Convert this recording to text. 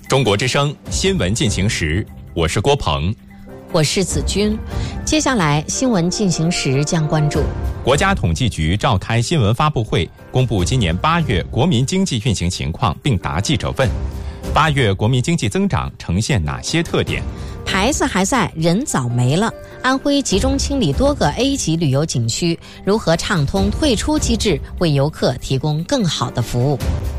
中国之声新闻进行时，我是郭鹏， 我是子君。接下来新闻进行时将关注： 国家统计局召开新闻发布会，公布今年8月国民经济运行情况，并答记者问：8月国民经济增长呈现哪些特点？ 牌子还在，人早没了。安徽集中清理多个 A 级旅游景区，如何畅通退出机制，为游客提供更好的服务？